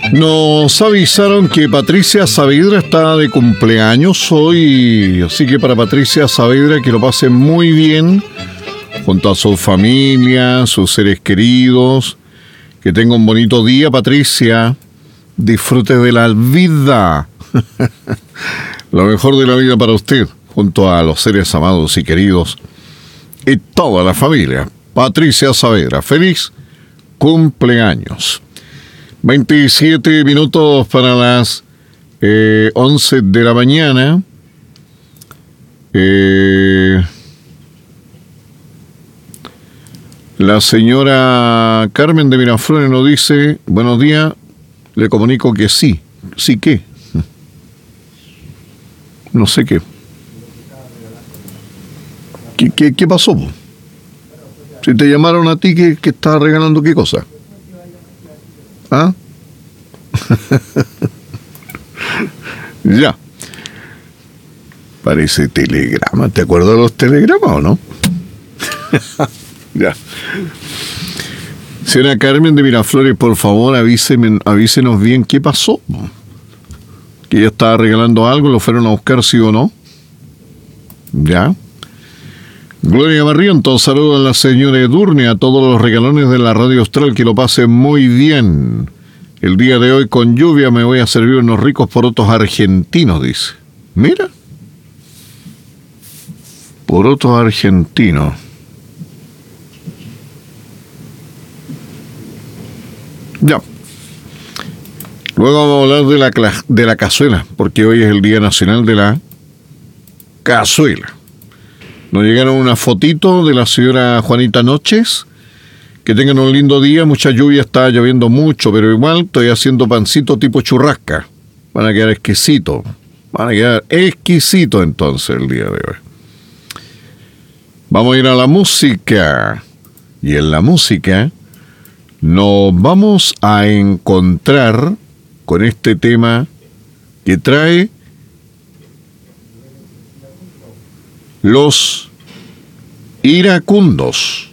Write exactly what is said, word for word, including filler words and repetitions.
Nos avisaron que Patricia Saavedra está de cumpleaños hoy, así que para Patricia Saavedra que lo pase muy bien junto a su familia, sus seres queridos, que tenga un bonito día, Patricia, disfrute de la vida, lo mejor de la vida para usted, junto a los seres amados y queridos y toda la familia. Patricia Saavedra, feliz cumpleaños. veintisiete minutos para las eh, once de la mañana. Eh, la señora Carmen de Miraflores nos dice, buenos días, le comunico que sí. ¿Sí qué? No sé qué. ¿Qué, qué, qué pasó? Si te llamaron a ti, ¿qué, qué estás regalando qué cosa? ¿Ah? Ya. Parece telegrama. ¿Te acuerdas de los telegramas o no? Ya. Señora Carmen de Miraflores, por favor, avíseme, avísenos bien qué pasó. Que ella estaba regalando algo, lo fueron a buscar, sí o no. Ya. Gloria Barrientos, saludos a la señora Edurne, a todos los regalones de la Radio Austral, que lo pasen muy bien. El día de hoy con lluvia me voy a servir unos ricos porotos argentinos, dice. Mira. Porotos argentinos. Ya. Luego vamos a hablar de la, de la cazuela, porque hoy es el Día Nacional de la Cazuela. Nos llegaron una fotito de la señora Juanita Noches. Que tengan un lindo día, mucha lluvia, está lloviendo mucho, pero igual estoy haciendo pancito tipo churrasca. Van a quedar exquisitos. Van a quedar exquisitos entonces el día de hoy. Vamos a ir a la música. Y en la música nos vamos a encontrar con este tema que trae Los Iracundos.